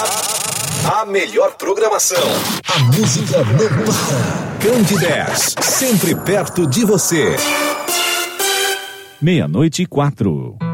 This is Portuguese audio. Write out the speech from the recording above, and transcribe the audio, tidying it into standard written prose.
A melhor programação. A música não para. Candidez, sempre perto de você. 00:04.